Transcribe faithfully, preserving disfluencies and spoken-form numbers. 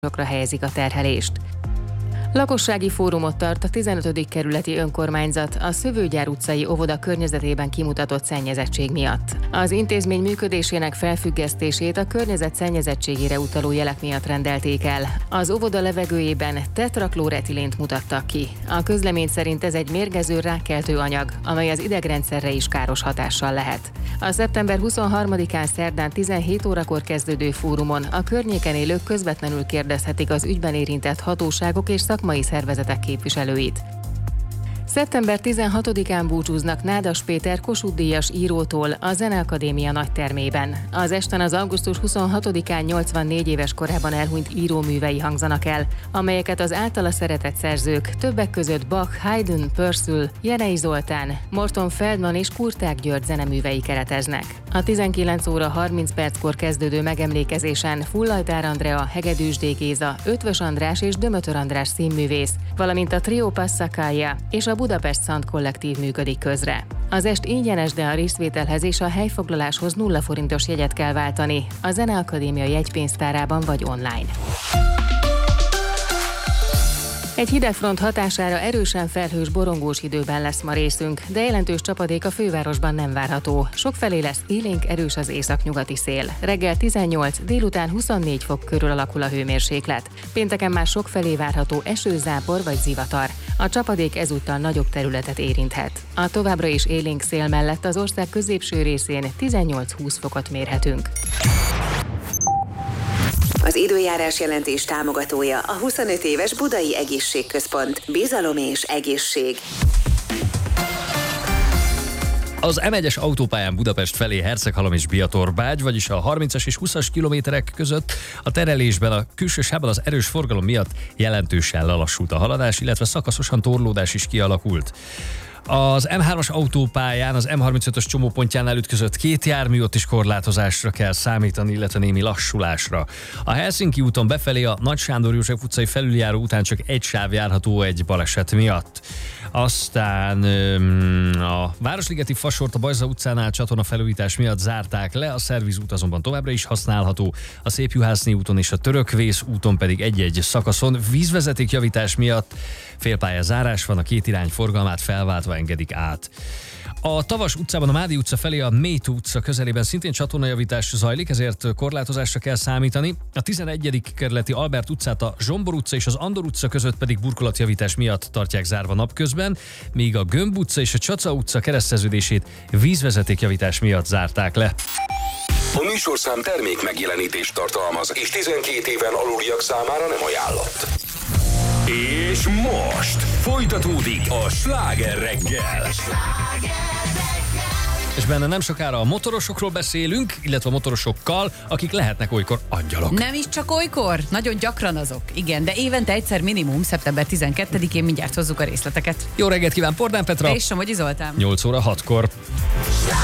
helyezik a terhelést. Lakossági fórumot tart a tizenötödik kerületi önkormányzat a Szövőgyár utcai óvoda környezetében kimutatott szennyezettség miatt. Az intézmény működésének felfüggesztését a környezet szennyezettségére utaló jelek miatt rendelték el. Az óvoda levegőjében tetraklóretilént mutattak ki. A közlemény szerint ez egy mérgező rákkeltő anyag, amely az idegrendszerre is káros hatással lehet. A szeptember huszonharmadikán szerdán tizenhét órakor kezdődő fórumon a környéken élők közvetlenül kérdezhetik az ügyben érintett hatóságok és szakmai szervezetek képviselőit. szeptember tizenhatodikán búcsúznak Nádas Péter Kossuth-díjas írótól a Zeneakadémia nagytermében. Az esten az augusztus huszonhatodikán nyolcvannégy éves korában elhunyt íróművei hangzanak el, amelyeket az általa szeretett szerzők, többek között Bach, Haydn, Purcell, Jenei Zoltán, Morton Feldman és Kurták György zeneművei kereteznek. A tizenkilenc óra harminc perckor kezdődő megemlékezésen Fullajtár Andrea, Hegedűs D. Géza, Ötvös András és Dömötör András színművész, valamint a Trio Passacaglia és a Budapest Sound kollektív működik közre. Az est ingyenes, de a részvételhez és a helyfoglaláshoz nulla forintos jegyet kell váltani a Zeneakadémia jegypénztárában vagy online. Egy hidegfront hatására erősen felhős, borongós időben lesz ma részünk, de jelentős csapadék a fővárosban nem várható. Sokfelé lesz élénk, erős az északnyugati szél. Reggel tizennyolc, délután huszonnégy fok körül alakul a hőmérséklet. Pénteken már sokfelé várható eső, zápor vagy zivatar. A csapadék ezúttal nagyobb területet érinthet. A továbbra is élénk szél mellett az ország középső részén tizennyolc-húsz fokot mérhetünk. Az időjárás jelentés támogatója a huszonöt éves Budai Egészségközpont. Bizalom és egészség. Az em egyes autópályán Budapest felé Herceghalom és Biatorbágy, vagyis a harmincas és huszas kilométerek között a terelésben a külső sávban az erős forgalom miatt jelentősen lelassult a haladás, illetve szakaszosan torlódás is kialakult. Az em hármas autópályán az em harmincötös csomópontjánál ütközött két jármű, ott is korlátozásra kell számítani, illetve némi lassulásra. A Helsinki úton befelé a Nagy Sándor József utcai felüljáró után csak egy sáv járható egy baleset miatt. Aztán a Városligeti Fasort a Bajza utcánál csatornafelújítás miatt zárták le, a szervizút azonban továbbra is használható, a Szépjuhászné úton és a Törökvész úton pedig egy-egy szakaszon vízvezetékjavítás miatt félpályazárás van, a két irány forgalmát felváltva engedik át. A Tavas utcában a Mádi utca felé a Métú utca közelében szintén csatornajavítás zajlik, ezért korlátozásra kell számítani. A tizenegyedik kerületi Albert utcát a Zsombor utca és az Andor utca között pedig burkolatjavítás miatt tartják zárva napközben, míg a Gömb utca és a Csaca utca kereszteződését vízvezetékjavítás miatt zárták le. A műsorszám termék megjelenítést tartalmaz, és tizenkét éven aluliak számára nem ajánlott. És most folytatódik a Sláger reggel. És benne nem sokára a motorosokról beszélünk, illetve a motorosokkal, akik lehetnek olykor angyalok. Nem is csak olykor, nagyon gyakran azok. Igen, de évente egyszer minimum, szeptember tizenkettedikén mindjárt hozzuk a részleteket. Jó reggelt kíván, Pordán Petra! És Somogyi Zoltán. nyolc óra hatkor.